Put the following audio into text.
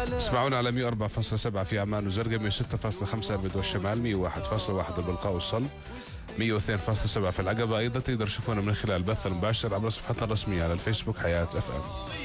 اسمعونا على 104.7 في عمان وزرقاء، 106.5 البدو والشمال، 101.1 البلقاء والصلب، 102.7 في العقبة. أيضا تقدر تشوفونا من خلال البث المباشر عبر صفحتنا الرسمية على الفيسبوك حياة FM.